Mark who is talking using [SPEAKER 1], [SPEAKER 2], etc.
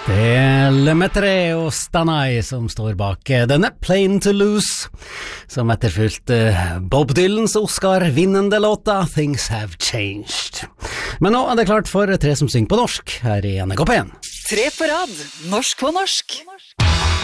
[SPEAKER 1] Det Lemaitre og Stanai som står bak denne Plain to Lose, som etterfulgte Bob Dylans Oscar-vinnende låta Things Have Changed. Men nå er det klart for tre som synger på norsk her i NRK P1.
[SPEAKER 2] Tre på rad, norsk på norsk.